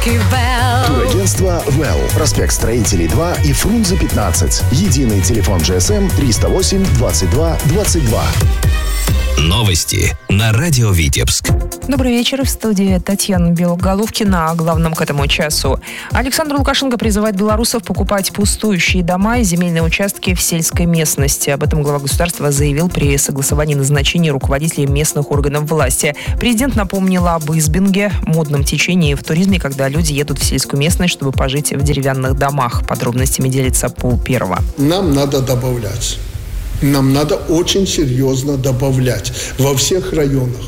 Турагентство «Вэлл». Проспект Строителей 2 и Фрунзе 15. Единый телефон GSM 308 22 22. Новости на радио Витебск. Добрый вечер. В студии Татьяна Белоголовкина. О главном к этому часу. Александр Лукашенко призывает белорусов покупать пустующие дома и земельные участки в сельской местности. Об этом глава государства заявил при согласовании назначения руководителей местных органов власти. Президент напомнил об избинге, модном течении в туризме, когда люди едут в сельскую местность, чтобы пожить в деревянных домах. Подробностями делится Пол Первого. Нам надо добавлять. Нам надо очень серьезно добавлять во всех районах.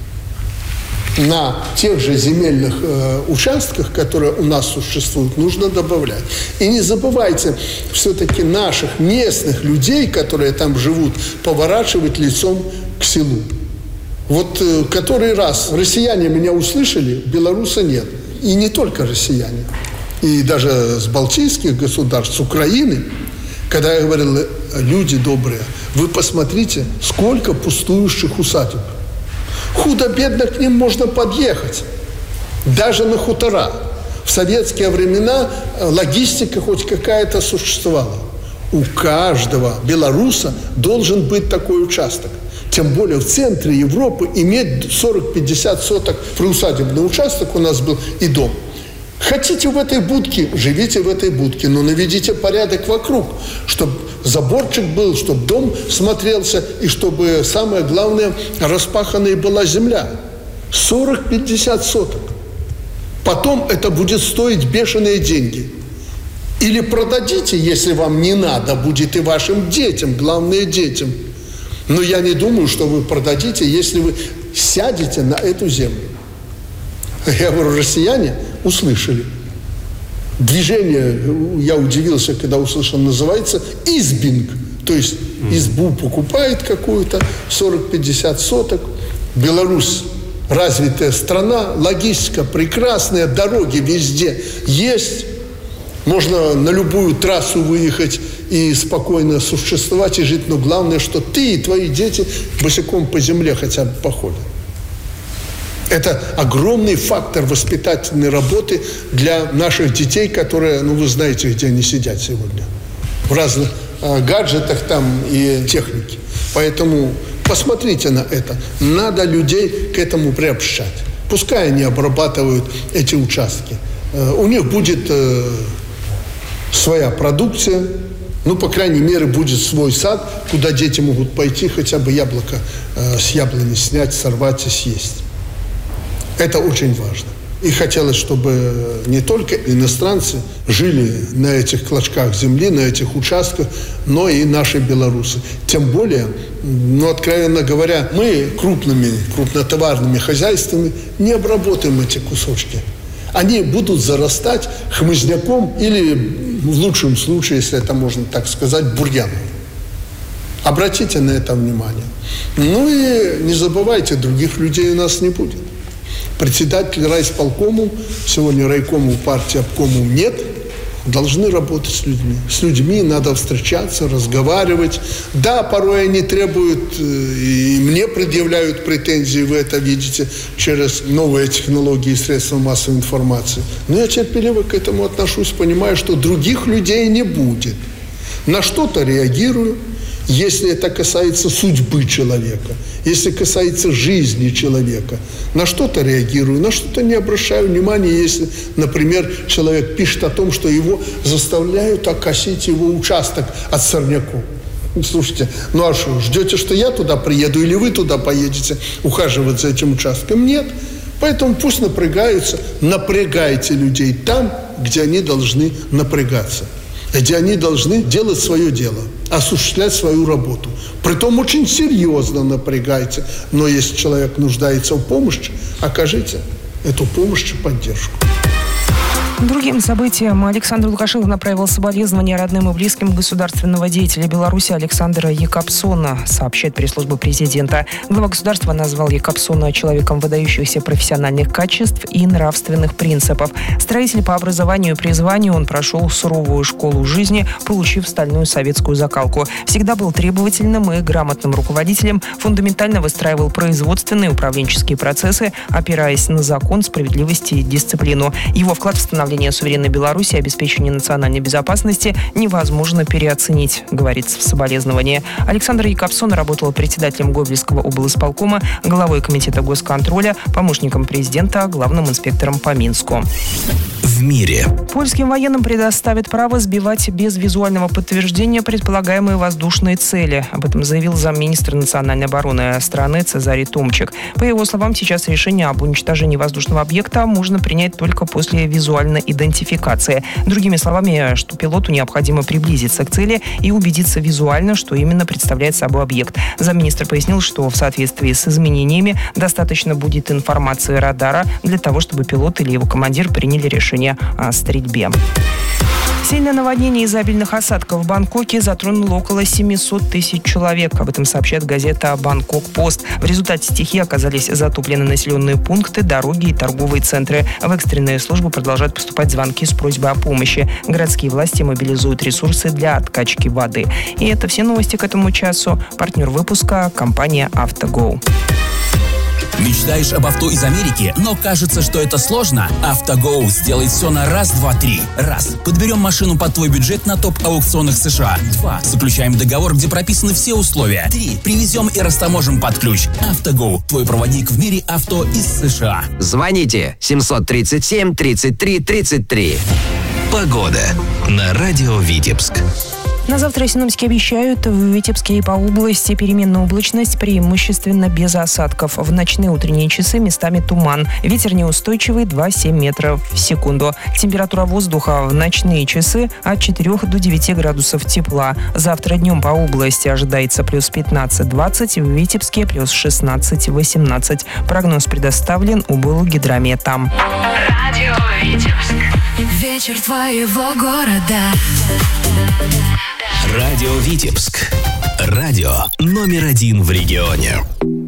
На тех же земельных участках, которые у нас существуют, нужно добавлять. И не забывайте все-таки наших местных людей, которые там живут, поворачивать лицом к селу. Вот который раз россияне меня услышали, белоруса нет. И не только россияне. И даже с балтийских государств, с Украины. Когда я говорил, люди добрые, вы посмотрите, сколько пустующих усадеб. Худо-бедно к ним можно подъехать. Даже на хутора. В советские времена логистика хоть какая-то существовала. У каждого белоруса должен быть такой участок. Тем более в центре Европы иметь 40-50 соток приусадебный участок у нас был и дом. Хотите в этой будке, живите в этой будке, но наведите порядок вокруг, чтобы заборчик был, чтобы дом смотрелся, и чтобы, самое главное, распаханной была земля. 40-50 соток. Потом это будет стоить бешеные деньги. Или продадите, если вам не надо, будет и вашим детям, главное детям. Но я не думаю, что вы продадите, если вы сядете на эту землю. Я говорю, россияне услышали. Движение, я удивился, когда услышал, называется избинг. То есть избу покупает какую-то, 40-50 соток. Беларусь развитая страна, логистика прекрасная, дороги везде есть. Можно на любую трассу выехать и спокойно существовать и жить. Но главное, что ты и твои дети босиком по земле хотя бы походят. Это огромный фактор воспитательной работы для наших детей, которые, вы знаете, где они сидят сегодня. В разных гаджетах там и технике. Поэтому посмотрите на это. Надо людей к этому приобщать. Пускай они обрабатывают эти участки. У них будет своя продукция. По крайней мере, будет свой сад, куда дети могут пойти, хотя бы яблоко с яблони снять, сорвать и съесть. Это очень важно. И хотелось, чтобы не только иностранцы жили на этих клочках земли, на этих участках, но и наши белорусы. Тем более, откровенно говоря, мы крупнотоварными хозяйствами не обработаем эти кусочки. Они будут зарастать хмызняком или, в лучшем случае, если это можно так сказать, бурьяном. Обратите на это внимание. И не забывайте, других людей у нас не будет. Председатель райисполкому, сегодня райкому партии, обкому нет, должны работать с людьми. С людьми надо встречаться, разговаривать. Да, порой они требуют, и мне предъявляют претензии, вы это видите, через новые технологии и средства массовой информации. Но я терпеливо к этому отношусь, понимаю, что других людей не будет. На что-то реагирую, если это касается судьбы человека, если касается жизни человека. На что-то реагирую, на что-то не обращаю внимания, если, например, человек пишет о том, что его заставляют окосить его участок от сорняков. Слушайте, а что, ждете, что я туда приеду или вы туда поедете ухаживать за этим участком? Нет. Поэтому пусть напрягаются, напрягайте людей там, где они должны напрягаться. Где они должны делать свое дело, осуществлять свою работу. Притом очень серьезно напрягайте. Но если человек нуждается в помощи, окажите эту помощь и поддержку. Другим событием Александр Лукашенко направил соболезнования родным и близким государственного деятеля Беларуси Александра Якобсона, сообщает пресс-служба президента. Глава государства назвал Якобсона человеком выдающихся профессиональных качеств и нравственных принципов. Строитель по образованию и призванию, он прошел суровую школу жизни, получив стальную советскую закалку. Всегда был требовательным и грамотным руководителем, фундаментально выстраивал производственные и управленческие процессы, опираясь на закон, справедливость и дисциплину. Его вклад в становление суверенной Беларуси и обеспечение национальной безопасности невозможно переоценить, говорится в соболезновании. Александр Якобсон работал председателем Гомельского облисполкома, главой комитета госконтроля, помощником президента, главным инспектором по Минску. В мире. Польским военным предоставят право сбивать без визуального подтверждения предполагаемые воздушные цели. Об этом заявил замминистра национальной обороны страны Цезарий Томчик. По его словам, сейчас решение об уничтожении воздушного объекта можно принять только после визуальной идентификации. Другими словами, что пилоту необходимо приблизиться к цели и убедиться визуально, что именно представляет собой объект. Замминистра пояснил, что в соответствии с изменениями достаточно будет информации радара для того, чтобы пилот или его командир приняли решение о стрельбе. Сильное наводнение из-за обильных осадков в Бангкоке затронуло около 700 тысяч человек. Об этом сообщает газета «Бангкок-Пост». В результате стихии оказались затоплены населенные пункты, дороги и торговые центры. В экстренные службы продолжают поступать звонки с просьбой о помощи. Городские власти мобилизуют ресурсы для откачки воды. И это все новости к этому часу. Партнер выпуска – компания «Автого». Мечтаешь об авто из Америки, но кажется, что это сложно? «Автого» сделает все на раз, два, три. Раз. Подберем машину под твой бюджет на топ-аукционах США. 2. Заключаем договор, где прописаны все условия. 3. Привезем и растаможим под ключ. «Автого» – твой проводник в мире авто из США. Звоните 737-33-33. Погода на радио Витебск. На завтра синоптики обещают в Витебске и по области переменная облачность, преимущественно без осадков. В ночные утренние часы местами туман. Ветер неустойчивый 2,7 метров в секунду. Температура воздуха в ночные часы от 4 до 9 градусов тепла. Завтра днем по области ожидается плюс 15-20, в Витебске плюс 16-18. Прогноз предоставлен Облгидромета. Радио Витебск. Вечер твоего города. Радио Витебск. Радио номер 1 в регионе.